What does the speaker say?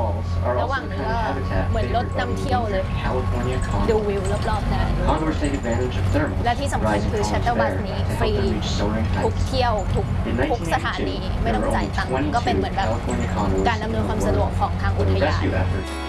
ระหว่างนั้นก็เหมือนรถนำเที่ยวเลยดูวิวรอบๆได้และที่สำคัญคือชัตเตอร์บัสนี้ฟรีทุกเที่ยวทุกสถานีไม่ต้องจ่ายตังค์ก็เป็นเหมือนแบบการดำเนินความสะดวกของทางอุทยาน